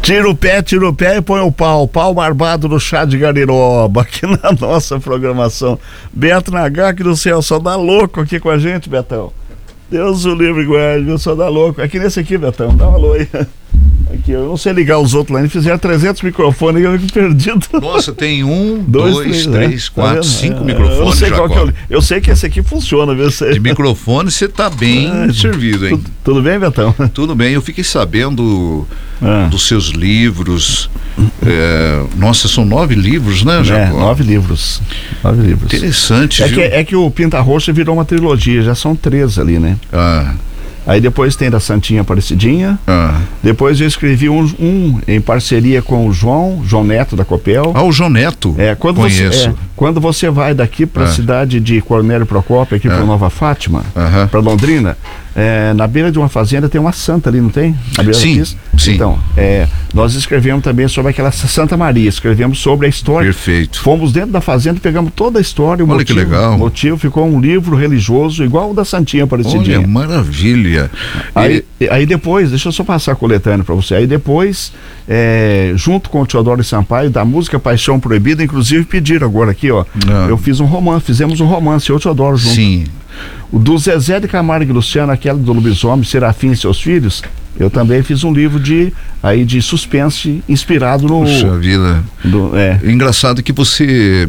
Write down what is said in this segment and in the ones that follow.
Tira o pé e põe o pau barbado no chá de gariroba, aqui na nossa programação. Beto Nagaki do céu, só dá louco aqui com a gente, Betão. Deus o livre guarde, viu? Só dá louco. Aqui nesse aqui, Betão, dá um alô aí. Aqui, eu não sei ligar os outros lá, eles fizeram 300 microfones e eu fico perdido. Nossa, tem 1, 2, 3, 4, 5 microfones. Eu não sei qual que é. Eu sei que esse aqui funciona, viu? De microfone você tá bem servido, hein? Tudo bem, Betão? Tudo bem, eu fiquei sabendo dos seus livros. Nossa, são 9 livros, né, Jacó? 9 livros. Interessante, viu? É que o Pinta Roxa virou uma trilogia, já são 3 ali, né? Aí depois tem da Santinha Aparecidinha. Depois eu escrevi um em parceria com o João Neto da Copel. O João Neto. Conheço. Quando você vai daqui para a cidade de Cornélio Procópio, aqui para Nova Fátima, para Londrina, na beira de uma fazenda tem uma santa ali, não tem? Na beira sim. Então, nós escrevemos também sobre aquela Santa Maria, escrevemos sobre a história. Perfeito. Fomos dentro da fazenda, pegamos toda a história, Olha que legal. O motivo ficou um livro religioso igual o da Santinha Aparecidinha. Olha, maravilha. Aí depois, deixa eu só passar a coletânea para você. Aí depois, junto com o Teodoro Sampaio, da música Paixão Proibida, inclusive pediram agora aqui, fizemos um romance, eu e o Teodoro junto. Sim. O do Zezé de Camargo e Luciano, aquela do lobisomem, Serafim e seus filhos, eu também fiz um livro de suspense inspirado no... Puxa vida. Engraçado que você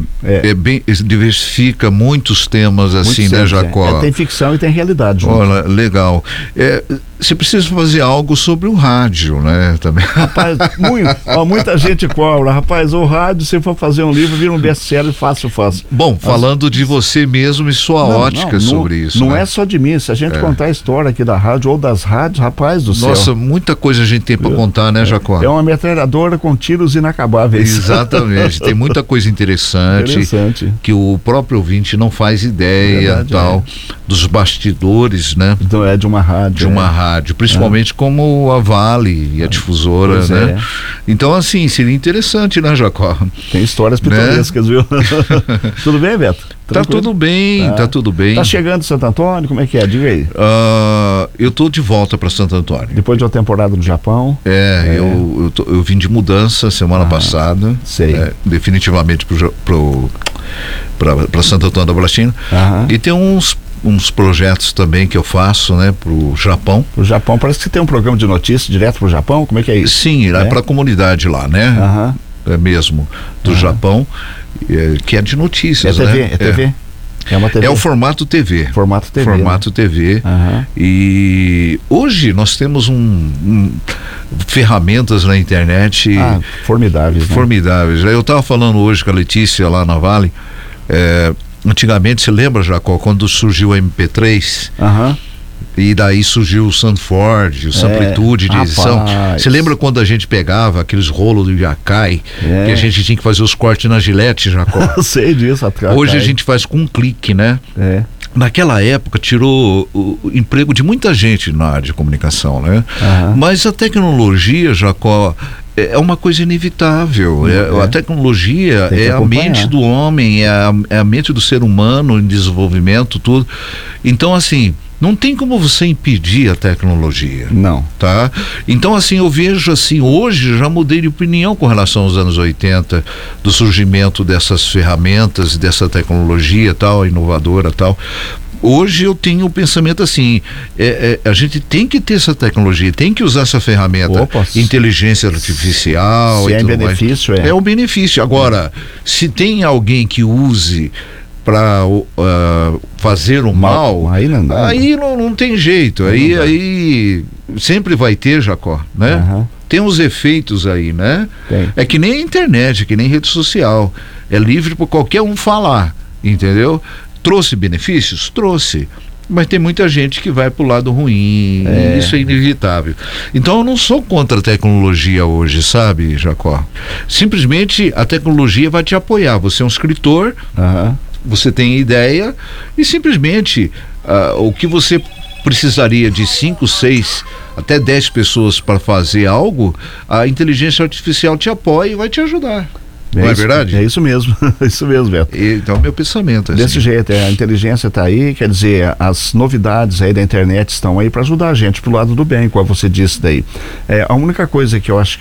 diversifica muitos temas assim, né, Jacó? Tem ficção e tem realidade. Olha, legal. Você precisa fazer algo sobre o rádio, né? Também. Rapaz, muita gente cobra. Rapaz, o rádio, se for fazer um livro, vira um best-seller fácil. Bom, falando de você mesmo e sua ótica sobre isso. Não é só de mim. Se a gente contar a história aqui da rádio ou das rádios, rapaz do céu. Nossa, muita coisa a gente tem para contar, né, Jacó? É uma metralhadora com tiros inacabáveis. Exatamente. Tem muita coisa interessante que o próprio ouvinte não faz ideia, dos bastidores, né? De uma rádio. Principalmente como a Vale e a difusora, né? Então, assim, seria interessante, né, Jacó? Tem histórias pitorescas, viu? Tudo bem, Beto? Tá tudo bem, tá tudo bem. Tá chegando em Santo Antônio? Como é que é? Diga aí. Eu tô de volta para Santo Antônio. Depois de uma temporada no Japão? Eu vim de mudança semana passada. Sei. Definitivamente para Santo Antônio da Blastina. E tem uns projetos também que eu faço, né, pro Japão. O Japão, parece que tem um programa de notícias direto pro Japão, como é que é isso? Sim, para a comunidade lá, né? É mesmo, do Japão, que é de notícias, TV, né? É TV? É uma TV. É o formato TV. Formato TV. E hoje nós temos ferramentas na internet formidáveis. Eu estava falando hoje com a Letícia lá na Vale. Antigamente, você lembra, Jacó, quando surgiu o MP3? E daí surgiu o Sanford, o Samplitude de edição. Você lembra quando a gente pegava aqueles rolos do Yakai, que a gente tinha que fazer os cortes na Gillette, Jacó? Eu sei disso. Hoje a gente faz com um clique, né? Naquela época tirou o emprego de muita gente na área de comunicação, né? Mas a tecnologia, Jacó, é uma coisa inevitável. A tecnologia é a mente do homem, é a mente do ser humano em desenvolvimento, tudo. Então, assim, não tem como você impedir a tecnologia. Não. Tá? Então, assim, eu vejo assim, hoje já mudei de opinião com relação aos anos 80, do surgimento dessas ferramentas, dessa tecnologia tal, inovadora tal. Hoje eu tenho o pensamento assim, a gente tem que ter essa tecnologia, tem que usar essa ferramenta, inteligência artificial. Se é benefício, é um benefício. Agora, se tem alguém que use para fazer o mal, aí não dá. Aí não tem jeito. Aí sempre vai ter, Jacó, né? Tem os efeitos aí, né? É que nem a internet, que nem rede social. É livre para qualquer um falar, entendeu? Trouxe benefícios? Trouxe. Mas tem muita gente que vai pro lado ruim, e isso é inevitável. Então eu não sou contra a tecnologia hoje, sabe, Jacó? Simplesmente a tecnologia vai te apoiar. Você é um escritor, você tem ideia, e simplesmente o que você precisaria de 5, 6, até 10 pessoas para fazer algo, a inteligência artificial te apoia e vai te ajudar. Não é verdade? É isso mesmo, isso mesmo, Beto. Então, meu pensamento é desse jeito, a inteligência está aí, quer dizer, as novidades aí da internet estão aí para ajudar a gente pro lado do bem, como você disse daí. A única coisa que eu acho